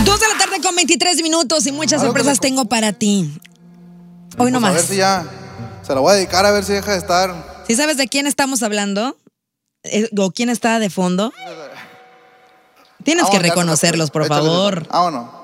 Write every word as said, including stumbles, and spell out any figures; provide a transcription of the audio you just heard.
Dos de la tarde con veintitrés minutos y muchas sorpresas tengo para ti. Hoy Pues nomás. a ver si ya se la voy a dedicar, a ver si deja de estar. ¿Sí sabes de quién estamos hablando? Eh, ¿O quién está de fondo? Tienes Vamos que a dársela, reconocerlos, por pues. Échale, favor. échale. Vámonos.